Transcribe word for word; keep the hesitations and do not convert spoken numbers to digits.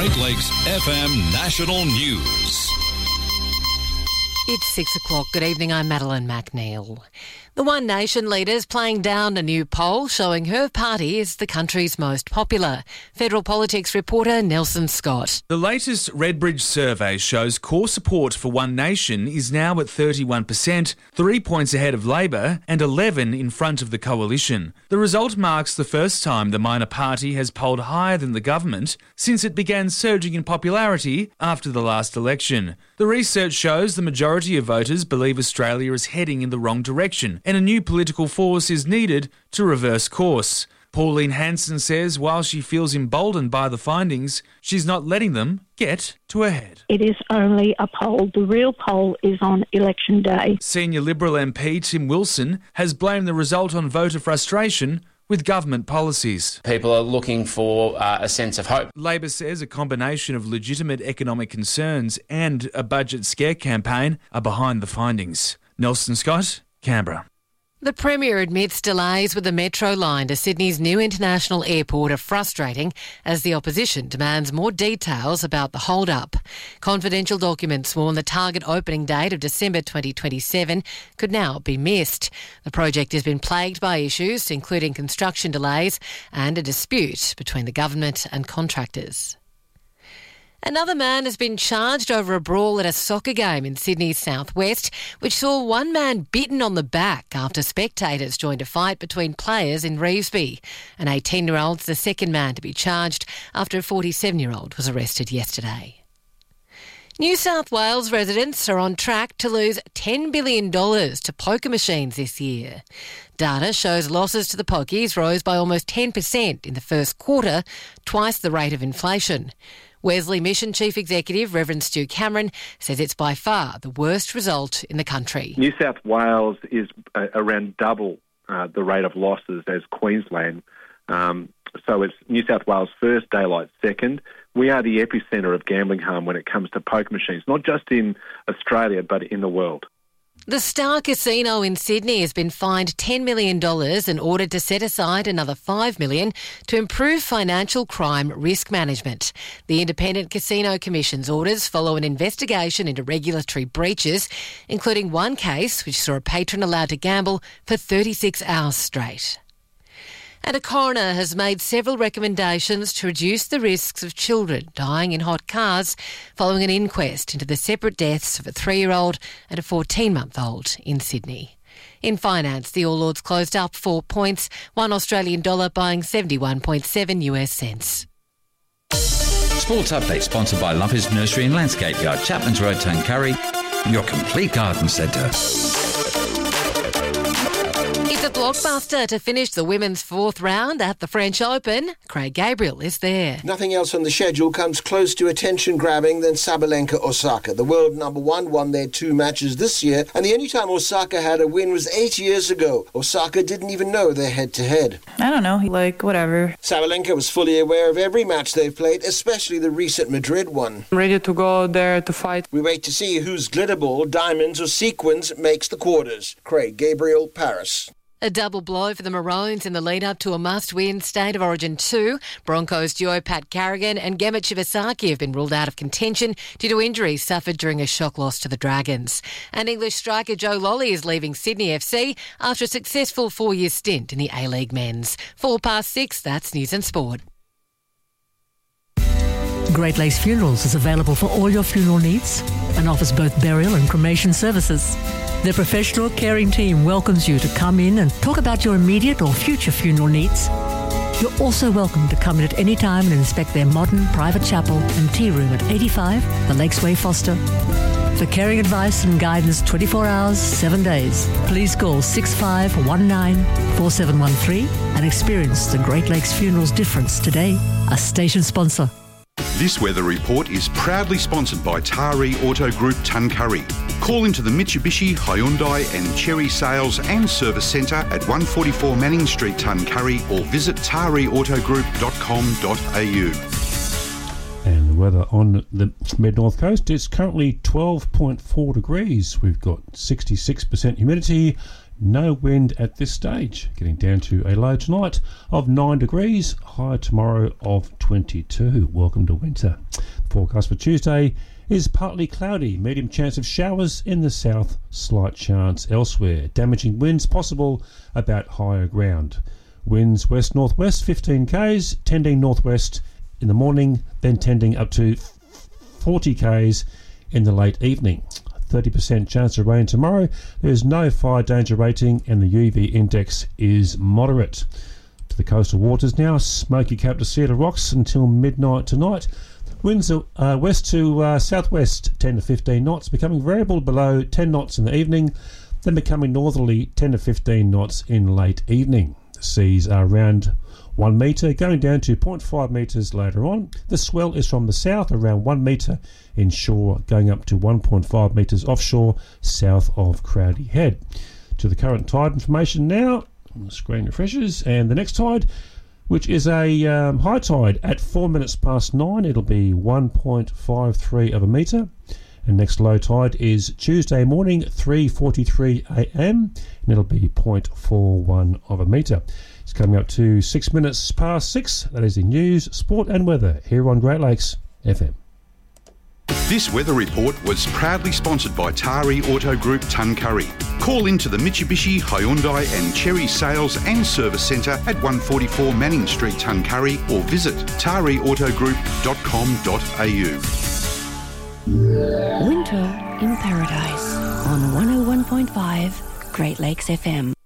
Great Lakes F M National News. It's six o'clock. Good evening, I'm Madeline McNeil. The One Nation leader's playing down a new poll showing her party is the country's most popular. Federal politics reporter Nelson Scott. The latest Redbridge survey shows core support for One Nation is now at thirty-one percent, three points ahead of Labor and eleven in front of the coalition. The result marks the first time the minor party has polled higher than the government since it began surging in popularity after the last election. The research shows the majority of voters believe Australia is heading in the wrong direction and a new political force is needed to reverse course. Pauline Hanson says while she feels emboldened by the findings, she's not letting them get to her head. It is only a poll. The real poll is on election day. Senior Liberal M P Tim Wilson has blamed the result on voter frustration with government policies. People are looking for uh, a sense of hope. Labor says a combination of legitimate economic concerns and a budget scare campaign are behind the findings. Nelson Scott, Canberra. The Premier admits delays with the Metro line to Sydney's new international airport are frustrating as the opposition demands more details about the hold-up. Confidential documents warn the target opening date of December twenty twenty-seven could now be missed. The project has been plagued by issues, including construction delays and a dispute between the government and contractors. Another man has been charged over a brawl at a soccer game in Sydney's southwest, which saw one man bitten on the back after spectators joined a fight between players in Revesby. An eighteen-year-old's the second man to be charged after a forty-seven-year-old was arrested yesterday. New South Wales residents are on track to lose ten billion dollars to poker machines this year. Data shows losses to the pokies rose by almost ten percent in the first quarter, twice the rate of inflation. Wesley Mission Chief Executive Reverend Stu Cameron says it's by far the worst result in the country. New South Wales is uh, around double uh, the rate of losses as Queensland. Um, so it's New South Wales first, daylight second. We are the epicentre of gambling harm when it comes to poker machines, not just in Australia but in the world. The Star Casino in Sydney has been fined ten million dollars and ordered to set aside another five million dollars to improve financial crime risk management. The Independent Casino Commission's orders follow an investigation into regulatory breaches, including one case which saw a patron allowed to gamble for thirty-six hours straight. And a coroner has made several recommendations to reduce the risks of children dying in hot cars following an inquest into the separate deaths of a three-year-old and a fourteen-month-old in Sydney. In finance, the All Ords closed up four points, one Australian dollar buying seventy-one point seven US cents. Sports Update sponsored by Lumpers Nursery and Landscape Yard, Chapman's Road, Tuncurry, your complete garden centre. It's a blockbuster to finish the women's fourth round at the French Open. Craig Gabriel is there. Nothing else on the schedule comes close to attention-grabbing than Sabalenka Osaka. The world number one won their two matches this year, and the only time Osaka had a win was eight years ago. Osaka didn't even know their head-to-head. I don't know, like, whatever. Sabalenka was fully aware of every match they've played, especially the recent Madrid one. I'm ready to go there to fight. We wait to see whose glitterball, diamonds or sequins makes the quarters. Craig Gabriel, Paris. A double blow for the Maroons in the lead-up to a must-win State of Origin two. Broncos duo Pat Carrigan and Gemma Shibasaki have been ruled out of contention due to injuries suffered during a shock loss to the Dragons. And English striker Joe Lolly is leaving Sydney F C after a successful four-year stint in the A-League men's. Four past six, that's News and Sport. Great Lakes Funerals is available for all your funeral needs and offers both burial and cremation services. Their professional caring team welcomes you to come in and talk about your immediate or future funeral needs. You're also welcome to come in at any time and inspect their modern private chapel and tea room at eighty-five The Lakes Way, Foster. For caring advice and guidance twenty-four hours, seven days, please call six five one nine four seven one three and experience the Great Lakes Funerals difference today. A station sponsor. This weather report is proudly sponsored by Taree Auto Group Tuncurry. Call into the Mitsubishi, Hyundai and Chery Sales and Service Centre at one forty-four Manning Street, Tuncurry, or visit taree auto group dot com dot a u. And the weather on the mid-north coast is currently twelve point four degrees. We've got sixty-six percent humidity, No wind at this stage, getting down to a low tonight of nine degrees, high tomorrow of twenty-two. Welcome to winter. The forecast for Tuesday is partly cloudy, medium chance of showers in the south, slight chance elsewhere. Damaging winds possible about higher ground. Winds west-northwest fifteen k's, tending northwest in the morning, then tending up to forty k's in the late evening. thirty percent chance of rain tomorrow. There is no fire danger rating and the U V index is moderate. To the coastal waters now, Smoky Cap to Cedar Rocks until midnight tonight. Winds are uh, west to uh, southwest ten to fifteen knots, becoming variable below ten knots in the evening, then becoming northerly ten to fifteen knots in late evening. The seas are around one metre, going down to zero point five metres later on. The swell is from the south, around one metre inshore, going up to one point five metres offshore, south of Crowdy Head. To the current tide information now, the screen refreshes, and the next tide, which is a um, high tide at four minutes past nine, it'll be one point five three of a metre. And next low tide is Tuesday morning, three forty-three a m, and it'll be zero point four one of a metre. It's coming up to six minutes past six. That is the news, sport and weather here on Great Lakes F M. This weather report was proudly sponsored by Tari Auto Group Tuncurry. Call into the Mitsubishi, Hyundai and Cherry Sales and Service Centre at one forty-four Manning Street, Tuncurry, or visit tari auto group dot com dot a u. Winter in Paradise on one oh one point five Great Lakes F M.